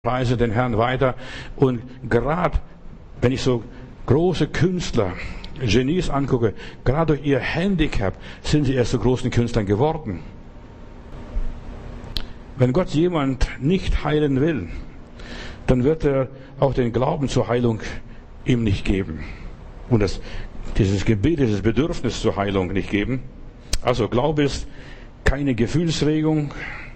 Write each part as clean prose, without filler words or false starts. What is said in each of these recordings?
preise den Herrn weiter. Und gerade wenn ich so große Künstler, Genies angucke, gerade durch ihr Handicap sind sie erst zu großen Künstlern geworden. Wenn Gott jemand nicht heilen will, dann wird er auch den Glauben zur Heilung ihm nicht geben. Und dieses Gebet, dieses Bedürfnis zur Heilung nicht geben. Also Glaube ist keine Gefühlsregung.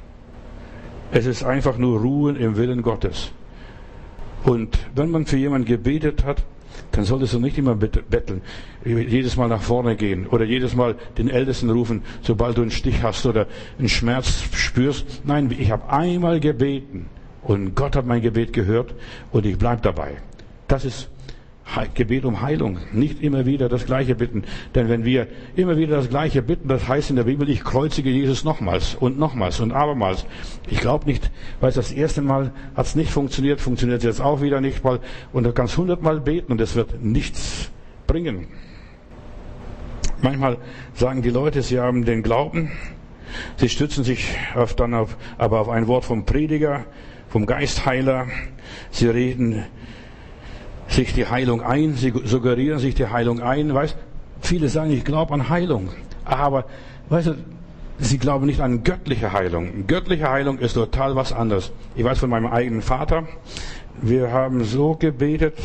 Es ist einfach nur Ruhen im Willen Gottes. Und wenn man für jemanden gebetet hat, dann solltest du nicht immer betteln, jedes Mal nach vorne gehen oder jedes Mal den Ältesten rufen, sobald du einen Stich hast oder einen Schmerz spürst. Nein, ich habe einmal gebeten und Gott hat mein Gebet gehört und ich bleibe dabei. Das ist Gebet um Heilung, nicht immer wieder das Gleiche bitten. Denn wenn wir immer wieder das Gleiche bitten, das heißt in der Bibel, ich kreuzige Jesus nochmals und abermals. Ich glaube nicht, weil das erste Mal hat es nicht funktioniert es jetzt auch wieder nicht mal. Und du kannst 100-mal beten und es wird nichts bringen. Manchmal sagen die Leute, sie haben den Glauben, sie stützen sich aber auf ein Wort vom Prediger, vom Geistheiler, sie reden sich die Heilung ein, sie suggerieren sich die Heilung ein, weißt? Viele sagen, ich glaube an Heilung, aber, weißt du, sie glauben nicht an göttliche Heilung. Göttliche Heilung ist total was anderes. Ich weiß von meinem eigenen Vater, wir haben so gebetet,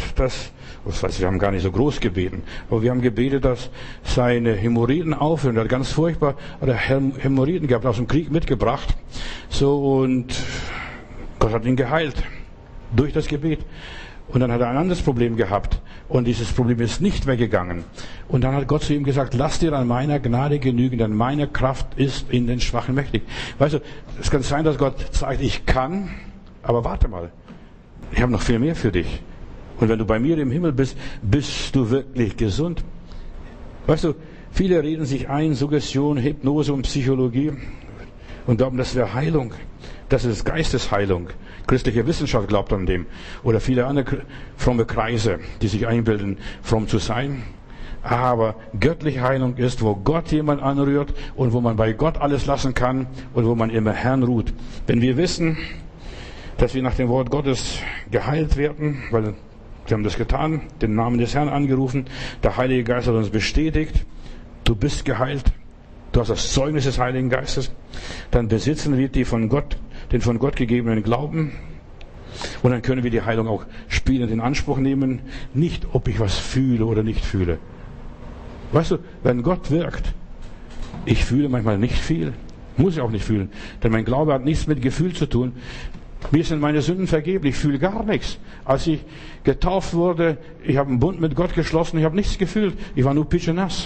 wir haben gar nicht so groß gebeten, aber wir haben gebetet, dass seine Hämorrhoiden aufhören. Er hat ganz furchtbar Hämorrhoiden gehabt, aus dem Krieg mitgebracht. So, und Gott hat ihn geheilt. Durch das Gebet. Und dann hat er ein anderes Problem gehabt. Und dieses Problem ist nicht weggegangen. Und dann hat Gott zu ihm gesagt, lass dir an meiner Gnade genügen, denn meine Kraft ist in den Schwachen mächtig. Weißt du, es kann sein, dass Gott sagt, ich kann, aber warte mal. Ich habe noch viel mehr für dich. Und wenn du bei mir im Himmel bist, bist du wirklich gesund. Weißt du, viele reden sich ein, Suggestion, Hypnose und Psychologie und glauben, das wäre Heilung. Das ist Geistesheilung. Christliche Wissenschaft glaubt an dem. Oder viele andere fromme Kreise, die sich einbilden, fromm zu sein. Aber göttliche Heilung ist, wo Gott jemand anrührt und wo man bei Gott alles lassen kann und wo man im Herrn ruht. Wenn wir wissen, dass wir nach dem Wort Gottes geheilt werden, weil wir haben das getan, den Namen des Herrn angerufen, der Heilige Geist hat uns bestätigt, du bist geheilt, du hast das Zeugnis des Heiligen Geistes, dann besitzen wir den von Gott gegebenen Glauben und dann können wir die Heilung auch spielend in Anspruch nehmen, nicht ob ich was fühle oder nicht fühle. Weißt du, wenn Gott wirkt, ich fühle manchmal nicht viel, muss ich auch nicht fühlen, denn mein Glaube hat nichts mit Gefühl zu tun. Mir sind meine Sünden vergeben, ich fühle gar nichts. Als ich getauft wurde, ich habe einen Bund mit Gott geschlossen, ich habe nichts gefühlt, ich war nur pitschenass.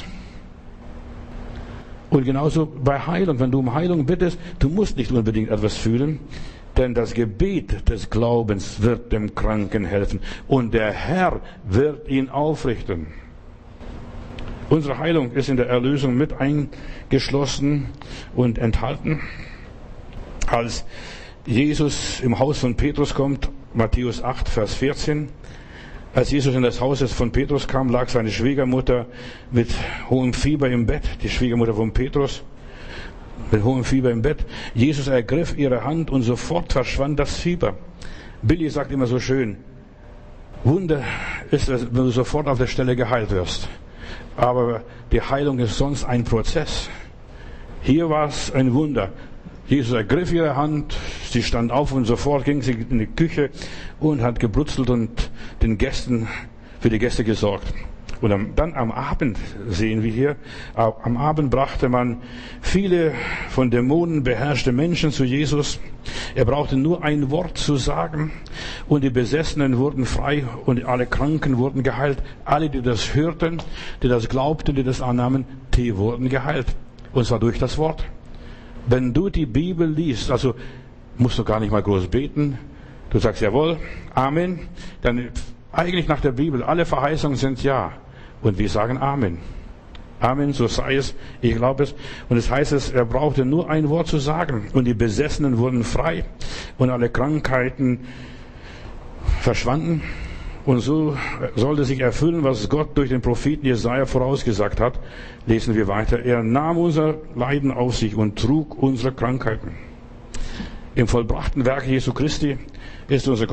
Und genauso bei Heilung, wenn du um Heilung bittest, du musst nicht unbedingt etwas fühlen, denn das Gebet des Glaubens wird dem Kranken helfen und der Herr wird ihn aufrichten. Unsere Heilung ist in der Erlösung mit eingeschlossen und enthalten. Als Jesus im Haus von Petrus kommt, Matthäus 8, Vers 14, als Jesus in das Haus von Petrus kam, lag seine Schwiegermutter mit hohem Fieber im Bett, die Schwiegermutter von Petrus, mit hohem Fieber im Bett. Jesus ergriff ihre Hand und sofort verschwand das Fieber. Billy sagt immer so schön, Wunder ist es, wenn du sofort auf der Stelle geheilt wirst. Aber die Heilung ist sonst ein Prozess. Hier war es ein Wunder. Jesus ergriff ihre Hand, sie stand auf und sofort ging sie in die Küche und hat gebrutzelt und für die Gäste gesorgt. Und dann am Abend sehen wir hier, am Abend brachte man viele von Dämonen beherrschte Menschen zu Jesus. Er brauchte nur ein Wort zu sagen und die Besessenen wurden frei und alle Kranken wurden geheilt. Alle, die das hörten, die das glaubten, die das annahmen, die wurden geheilt. Und zwar durch das Wort. Wenn du die Bibel liest, also musst du gar nicht mal groß beten, du sagst jawohl, Amen, dann eigentlich nach der Bibel, alle Verheißungen sind ja. Und wir sagen Amen. Amen, so sei es, ich glaube es. Und es heißt er brauchte nur ein Wort zu sagen. Und die Besessenen wurden frei und alle Krankheiten verschwanden. Und so sollte sich erfüllen, was Gott durch den Propheten Jesaja vorausgesagt hat. Lesen wir weiter. Er nahm unser Leiden auf sich und trug unsere Krankheiten. Im vollbrachten Werk Jesu Christi ist unsere